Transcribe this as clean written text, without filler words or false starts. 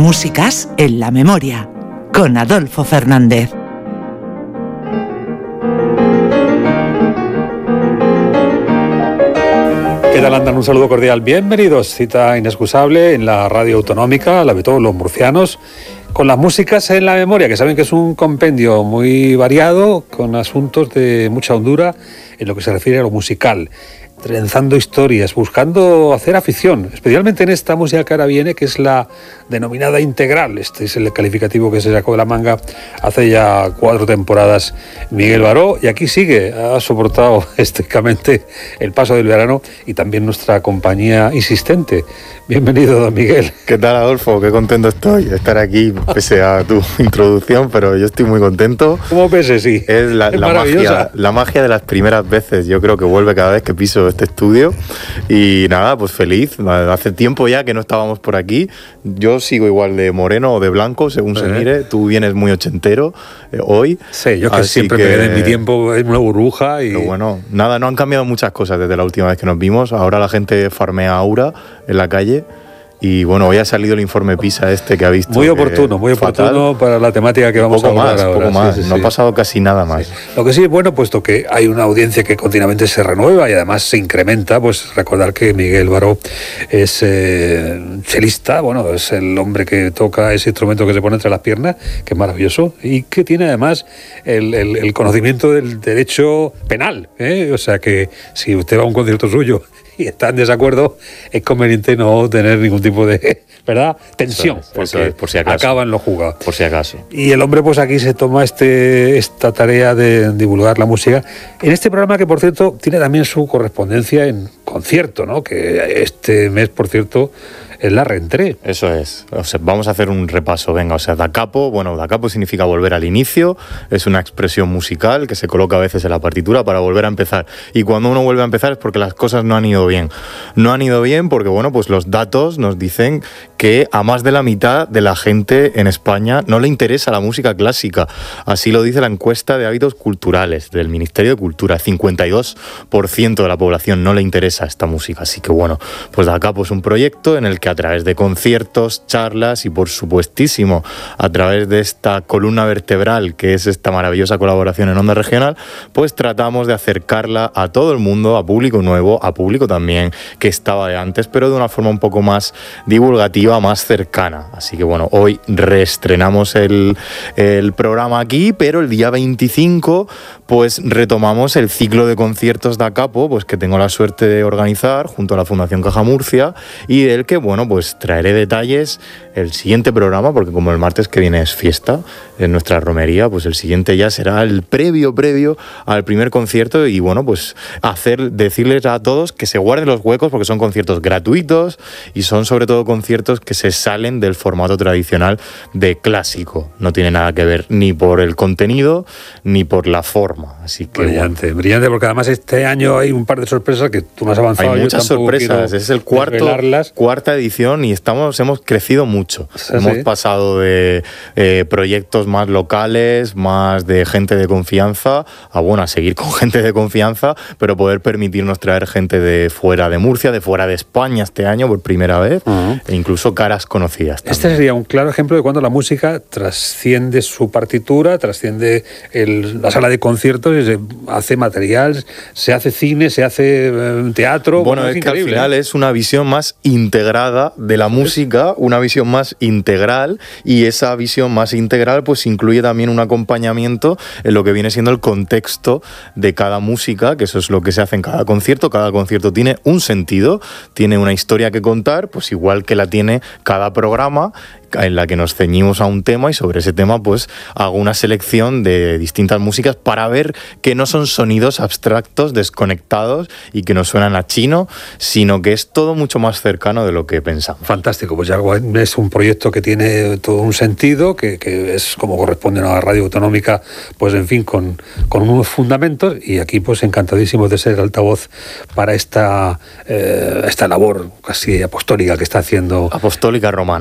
Músicas en la memoria, con Adolfo Fernández. ¿Qué tal andan? Un saludo cordial. Bienvenidos, cita inexcusable en la radio autonómica, la de todos los murcianos, con las músicas en la memoria, que saben que es un compendio muy variado, con asuntos de mucha hondura en lo que se refiere a lo musical, trenzando historias, buscando hacer afición, especialmente en esta música que ahora viene, que es la denominada integral. Este es el calificativo que se sacó de la manga hace ya 4 temporadas Miguel Baró, y aquí sigue, ha soportado estoicamente el paso del verano y también nuestra compañía insistente. Bienvenido, don Miguel. ¿Qué tal, Adolfo? Qué contento estoy de estar aquí, pese a tu introducción, pero yo estoy muy contento. ¿Cómo pese? Sí. Es la magia de las primeras veces. Yo creo que vuelve cada vez que piso este estudio. Y nada, pues feliz. Hace tiempo ya que no estábamos por aquí. Yo sigo igual de moreno o de blanco, según se mire. Tú vienes muy ochentero hoy. Sí, yo que siempre me quedé en mi tiempo en una burbuja. Pero bueno, nada, no han cambiado muchas cosas desde la última vez que nos vimos. Ahora la gente farmea aura en la calle. Y bueno, hoy ha salido el informe PISA que ha visto. Muy oportuno para la temática que vamos a hablar ahora. Poco más, no ha pasado casi nada más. Sí. Lo que sí es bueno, puesto que hay una audiencia que continuamente se renueva y además se incrementa, pues recordar que Miguel Baró es chelista, bueno, es el hombre que toca ese instrumento que se pone entre las piernas, que es maravilloso, y que tiene además el conocimiento del derecho penal, O sea que si usted va a un concierto suyo y está en desacuerdo, es conveniente no tener ningún tipo de, ¿verdad?, tensión, porque por si acaso, acaban los juzgados. Por si acaso. Y el hombre, pues aquí se toma esta tarea de divulgar la música en este programa, que por cierto tiene también su correspondencia en concierto, ¿no? Que este mes, por cierto, es la Rentré. Eso es. O sea, vamos a hacer un repaso. Venga, o sea, da capo significa volver al inicio. Es una expresión musical que se coloca a veces en la partitura para volver a empezar. Y cuando uno vuelve a empezar es porque las cosas no han ido bien. No han ido bien porque, bueno, pues los datos nos dicen que a más de la mitad de la gente en España no le interesa la música clásica. Así lo dice la encuesta de hábitos culturales del Ministerio de Cultura. 52% de la población no le interesa esta música. Así que, bueno, pues Da Capo es un proyecto en el que a través de conciertos, charlas y, por supuestísimo, a través de esta columna vertebral que es esta maravillosa colaboración en Onda Regional, pues tratamos de acercarla a todo el mundo, a público nuevo, a público también que estaba de antes, pero de una forma un poco más divulgativa, más cercana. Así que bueno, hoy reestrenamos el programa aquí, pero el día 25 pues retomamos el ciclo de conciertos Da Capo, pues que tengo la suerte de organizar junto a la Fundación Caja Murcia, y del que, bueno, pues traeré detalles el siguiente programa, porque como el martes que viene es fiesta en nuestra romería, pues el siguiente ya será el previo al primer concierto. Y bueno, pues decirles a todos que se guarden los huecos, porque son conciertos gratuitos y son sobre todo conciertos que se salen del formato tradicional de clásico. No tiene nada que ver ni por el contenido ni por la forma. Así que brillante, porque además este año hay un par de sorpresas que tú no has avanzado. Hay muchas sorpresas, es el cuarta edición y hemos crecido mucho. Hemos pasado de proyectos más locales, más de gente de confianza, a seguir con gente de confianza, pero poder permitirnos traer gente de fuera de Murcia, de fuera de España este año por primera vez, e incluso caras conocidas también. Este sería un claro ejemplo de cuando la música trasciende su partitura, trasciende la sala de conciertos y se hace material, se hace cine, se hace teatro. Bueno, es que al final es una visión más integrada de la música, una visión más integral, y esa visión más integral pues incluye también un acompañamiento en lo que viene siendo el contexto de cada música, que eso es lo que se hace en cada concierto. Cada concierto tiene un sentido, tiene una historia que contar, pues igual que la tiene cada programa, en la que nos ceñimos a un tema, y sobre ese tema pues hago una selección de distintas músicas para ver que no son sonidos abstractos, desconectados y que no suenan a chino, sino que es todo mucho más cercano de lo que pensamos. Fantástico, pues ya es un proyecto que tiene todo un sentido, que es como corresponde a la radio autonómica, pues en fin, con unos fundamentos, y aquí pues encantadísimos de ser altavoz para esta labor casi apostólica que está haciendo. Apostólica romana.